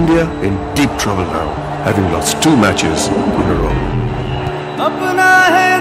India in deep trouble now, having lost 2 matches in a row. अपना है